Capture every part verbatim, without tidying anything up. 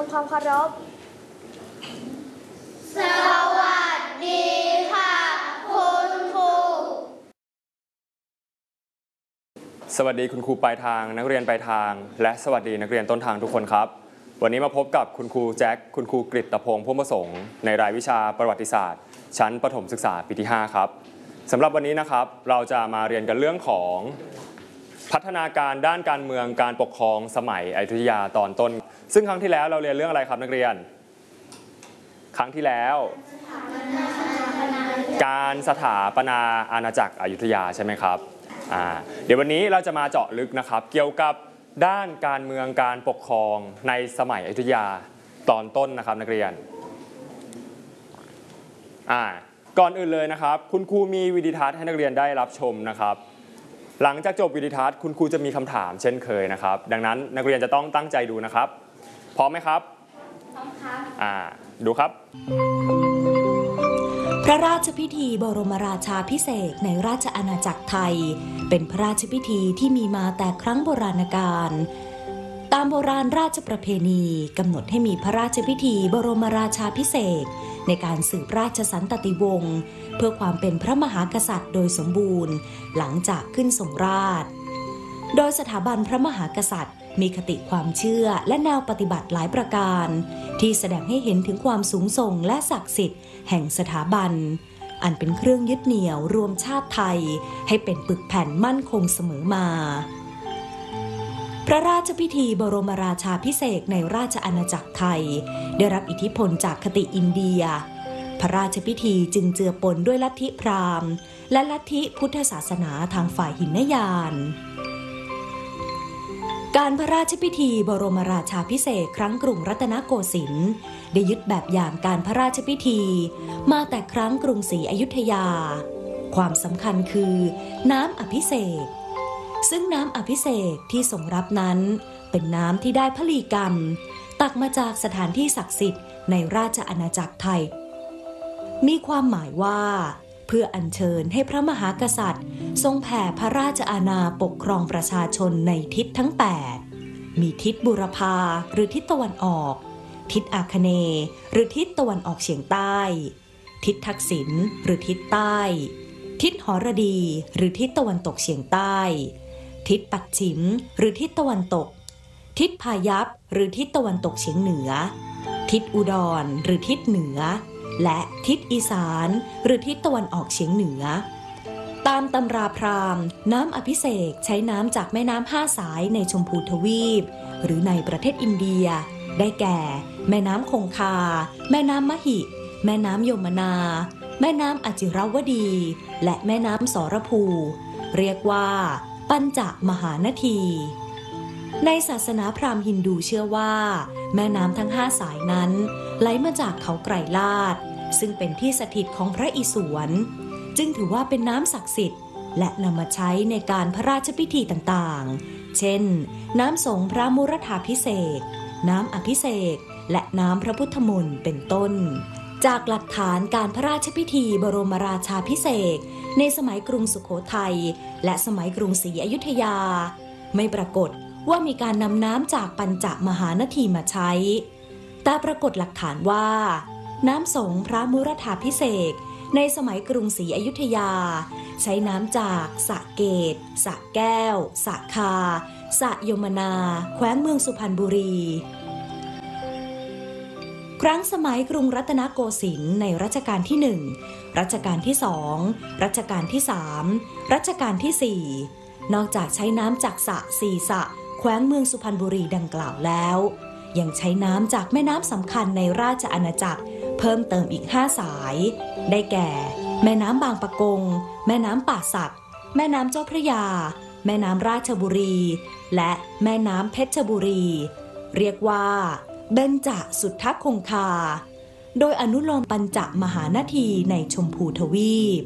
ำความเคารพสวัสดีค่ะคุณครูสวัสดีคุณครูปลายทางนักเรียนปลายทางและสวัสดีนักเรียนต้นทางทุกคนครับวันนี้มาพบกับคุณครูแจ็คคุณครูกฤตพงษ์พุ่มประสงค์ในรายวิชาประวัติศาสตร์ชั้นประถมศึกษาปีที่ห้าครับสำหรับวันนี้นะครับเราจะมาเรียนกันเรื่องของพัฒนาการด้านการเมืองการปกครองสมัยอยุธยาตอนต้นซึ่งครั้งที่แล้วเราเรียนเรื่องอะไรครับนักเรียนครั้งที่แล้วการสถาปนาอาณาจักรอยุธยาใช่ไหมครับอ่าเดี๋ยววันนี้เราจะมาเจาะลึกนะครับเกี่ยวกับด้านการเมืองการปกครองในสมัยอยุธยาตอนต้นนะครับนักเรียนอ่าก่อนอื่นเลยนะครับคุณครูมีวิดีทัศน์ให้นักเรียนได้รับชมนะครับหลังจากจบวิดีทัศน์คุณครูจะมีคำถามเช่นเคยนะครับดังนั้นนักเรียนจะต้องตั้งใจดูนะครับพร้อมไหมครับพร้อมครับอ่าดูครับพระราชพิธีบรมราชาภิเษกในราชอาณาจักรไทยเป็นพระราชพิธีที่มีมาแต่ครั้งโบราณกาลตามโบราณราชประเพณีกำหนดให้มีพระราชพิธีบรมราชาภิเษกในการสืบราชสันตติวงศ์เพื่อความเป็นพระมหากษัตริย์โดยสมบูรณ์หลังจากขึ้นทรงราชย์โดยสถาบันพระมหากษัตริย์มีคติความเชื่อและแนวปฏิบัติหลายประการที่แสดงให้เห็นถึงความสูงส่งและศักดิ์สิทธิ์แห่งสถาบันอันเป็นเครื่องยึดเหนี่ยวรวมชาติไทยให้เป็นปึกแผ่นมั่นคงเสมอมาพระราชพิธีบรมราชาภิเษกในราชอาณาจักรไทยได้รับอิทธิพลจากคติอินเดียพระราชพิธีจึงเจือปนด้วยลัทธิพราหมณ์และลัทธิพุทธศาสนาทางฝ่ายหินยานการพระราชพิธีบรมราชาภิเษกครั้งกรุงรัตนโกสินทร์ได้ยึดแบบอย่างการพระราชพิธีมาแต่ครั้งกรุงศรีอยุธยาความสำคัญคือน้ำอภิเษกซึ่งน้ำอภิเษกที่ทรงรับนั้นเป็นน้ำที่ได้พลีกรรมตักมาจากสถานที่ศักดิ์สิทธิ์ในราชอาณาจักรไทยมีความหมายว่าเพื่ออัญเชิญให้พระมหากษัตริย์ทรงแผ่พระราชอาณาปกครองประชาชนในทิศทั้งแปดมีทิศบุรพาหรือทิศตะวันออกทิศอาคเนย์หรือทิศตะวันออกเฉียงใต้ทิศทักษิณหรือทิศใต้ทิศหรดีหรือทิศตะวันตกเฉียงใต้ทิศปัจฉิมหรือทิศตะวันตกทิศพายัพหรือทิศตะวันตกเฉียงเหนือทิศอุดรหรือทิศเหนือและทิศอีสานหรือทิศตะวันออกเฉียงเหนือตามตำราพราหมณ์น้ำอภิเษกใช้น้ำจากแม่น้ำห้าสายในชมพูทวีปหรือในประเทศอินเดียได้แก่แม่น้ำคงคาแม่น้ำมหิแม่น้ำยมนาแม่น้ำอจิรวดีและแม่น้ำสรภูเรียกว่าปัญจมหานทีในศาสนาพราหมณ์ฮินดูเชื่อว่าแม่น้ำทั้งห้าสายนั้นไหลมาจากเขาไกรลาดซึ่งเป็นที่สถิตของพระอิศวรจึงถือว่าเป็นน้ำศักดิ์สิทธิ์และนำมาใช้ในการพระราชพิธีต่างๆเช่นน้ำสงพระมุรธาภิเษกน้ำอภิเษกและน้ำพระพุทธมนต์เป็นต้นจากหลักฐานการพระราชพิธีบรมราชาภิเษกในสมัยกรุงสุโขทัยและสมัยกรุงศรีอยุธยาไม่ปรากฏว่ามีการนำน้ำจากปัญจมหานทีมาใช้แต่ปรากฏหลักฐานว่าน้ำสงพระมุรธาภิเษกในสมัยกรุงศรีอยุธยาใช้น้ำจากสระเกตสระแก้วสระคาสระยมนาแคว้นเมืองสุพรรณบุรีครั้งสมัยกรุงรัตนโกสินทร์ในรัชกาลที่หนึ่งรัชกาลที่สองรัชกาลที่สามรัชกาลที่สี่นอกจากใช้น้ำจากสระสี่สระแคว้นเมืองสุพรรณบุรีดังกล่าวแล้วยังใช้น้ำจากแม่น้ำสำคัญในราชอาณาจักรเพิ่มเติมอีกห้าสายได้แก่แม่น้ำบางปะกงแม่น้ำป่าสักแม่น้ำเจ้าพระยาแม่น้ำราชบุรีและแม่น้ำเพชรบุรีเรียกว่าเบญจสุทธคงคาโดยอนุโลมปัญจมหานทีในชมพูทวีป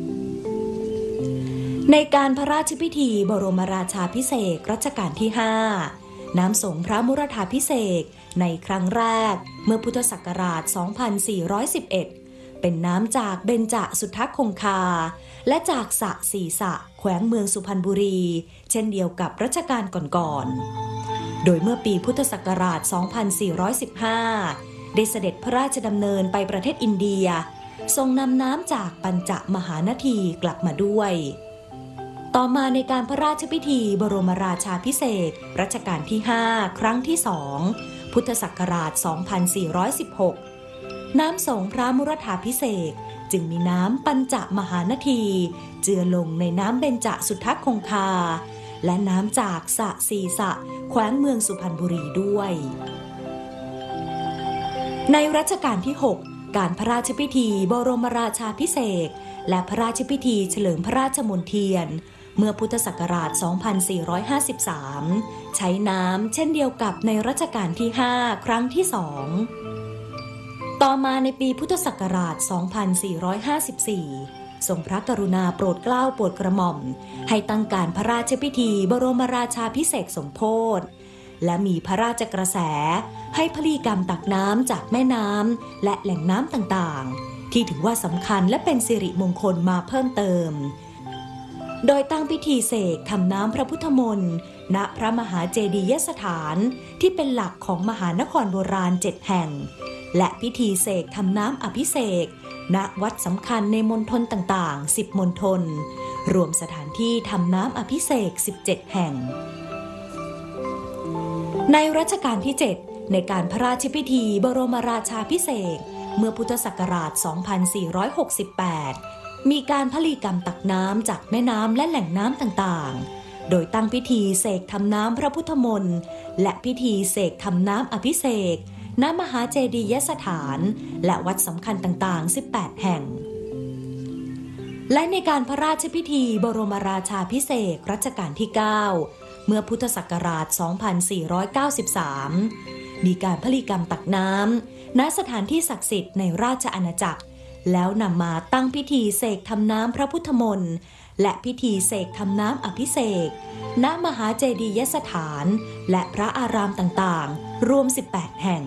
ในการพระราชพิธีบรมราชาภิเษกรัชกาลที่ห้าน้ำสงพระมุรธาภิเษกในครั้งแรกเมื่อพุทธศักราช สองพันสี่ร้อยสิบเอ็ด เป็นน้ำจากเบญจสุทธคงคาและจากสระสี่สระแขวงเมืองสุพรรณบุรีเช่นเดียวกับรัชกาลก่อนๆโดยเมื่อปีพุทธศักราช สองพันสี่ร้อยสิบห้า ได้เสด็จพระราชดำเนินไปประเทศอินเดียทรงนำน้ำจากปัญจมหานาทีกลับมาด้วยต่อมาในการพระราชพิธีบรมราชาภิเษกรัชกาลที่ ห้า ครั้งที่ สอง พุทธศักราช สองพันสี่ร้อยสิบหก น้ำสงพระมุรธาภิเษกจึงมีน้ำปัญจมหานาทีเจือลงในน้ำเบญจสุทธคงคาและน้ำจากสระสีสะแขวงเมืองสุพรรณบุรีด้วยในรัชกาลที่ หก การพระราชพิธีบรมราชาภิเษกและพระราชพิธีเฉลิมพระราชมณฑียนเมื่อพุทธศักราช สองพันสี่ร้อยห้าสิบสาม ใช้น้ำเช่นเดียวกับในรัชกาลที่ ห้า ครั้งที่ สอง ต่อมาในปีพุทธศักราช สองพันสี่ร้อยห้าสิบสี่ ทรงพระกรุณาโปรดเกล้าโปรดกระหม่อมให้ตั้งการพระราชพิธีบรมราชาภิเษกสมโภชและมีพระราชกระแสให้พลีกรรมตักน้ำจากแม่น้ำและแหล่งน้ำต่างๆที่ถือว่าสำคัญและเป็นสิริมงคลมาเพิ่มเติมโดยตั้งพิธีเสกทำน้ำพระพุทธมนต์ณพระมหาเจดียสถานที่เป็นหลักของมหานครโบราณเจ็ดแห่งและพิธีเสกทำน้ำอภิเษกณวัดสำคัญในมณฑลต่างๆสิบมณฑลรวมสถานที่ทำน้ำอภิเษกสิบเจ็ดแห่งในรัชกาลที่ เจ็ด ในการพระราชพิธีบรมราชาภิเษกเมื่อพุทธศักราช สองพันสี่ร้อยหกสิบแปด มีการพลีกรรมตักน้ำจากแม่น้ำและแหล่งน้ำต่างๆโดยตั้งพิธีเสกทำน้ำพระพุทธมนต์และพิธีเสกทำน้ำอภิเษกณมหาเจดียสถานและวัดสำคัญต่างๆสิบแปดแห่งและในการพระราชพิธีบรมราชาภิเษกรัชกาลที่ เก้า เมื่อพุทธศักราช สองพันสี่ร้อยเก้าสิบสาม มีการพลีกรรมตักน้ำณสถานที่ศักดิ์สิทธิ์ในราชอาณาจักรแล้วนำมาตั้งพิธีเสกทำน้ำพระพุทธมนต์และพิธีเสกทำน้ำอภิเษกณมหาเจดียสถานและพระอารามต่างๆรวมสิบแปดแห่ง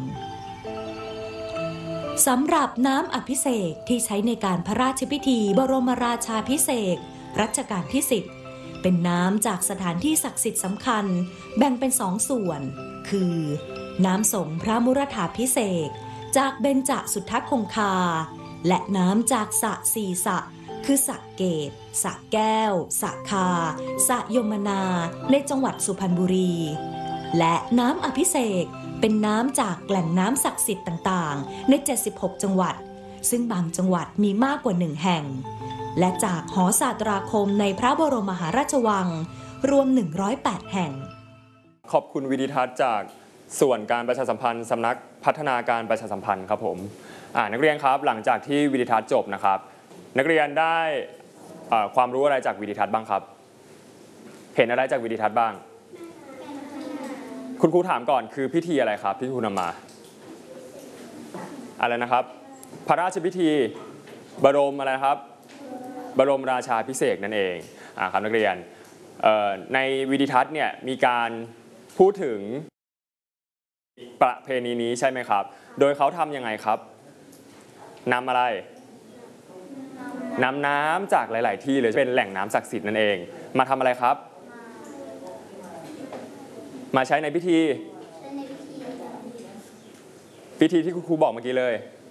สำหรับน้ำอภิเษกที่ใช้ในการพระราชพิธีบรมราชาภิเษกรัชกาลที่ สิบเป็นน้ำจากสถานที่ศักดิ์สิทธิ์สำคัญแบ่งเป็นสองส่วนคือน้ำสงพระมุรธาภิเษกจากเบญจสุทธคงคาและน้ำจากสระสีสะคือสระเกตสระแก้วสระคาสระยมนาในจังหวัดสุพรรณบุรีและน้ำอภิเษกเป็นน้ำจากแหล่งน้ำศักดิ์สิทธิ์ต่างๆในเจ็ดสิบหกจังหวัดซึ่งบางจังหวัดมีมากกว่าหนึ่งแห่งและจากหอศาสตราคมในพระบรมมหาราชวังรวมหนึ่งร้อยแปดแห่งขอบคุณวิดิทัศน์จากส่วนการประชาสัมพันธ์สำนักพัฒนาการประชาสัมพันธ์ครับผมนักเรียนครับหลังจากที่วิดิทัศน์จบนะครับนักเรียนได้ความรู้อะไรจากวิดิทัศน์บ้างครับเห็นอะไรจากวิดิทัศน์บ้างคุณครูถามก่อนคือพิธีอะไรครับที่ครูนำมาอะไรนะครับพระราชพิธีบรมอะไรครับบรมราชาภิเษกนั่นเองอ่าครับนักเรียนในวิดิทัศน์เนี่ยมีการพูดถึงประเพณีนี้ใช่ไหมครับโดยเขาทำยังไงครับนำอะไรนำน้ำจากหลายๆที่เลยเป็นแหล่งน้ำศักดิ์สิทธิ์นั่นเองมาทำอะไรครับมาใช้ในพิธีพิธีที่คุณครูบอกเมื่อกี้เลย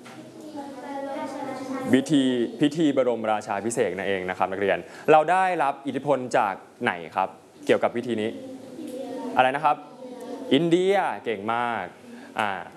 พิธีพิธีบรมราชาภิเษกนั่นเองนะครับนักเรียนเราได้รับอิทธิพลจากไหนครับเกี่ยวกับพิธีนี้อะไรนะครับอินเดียเก่งมากอ่า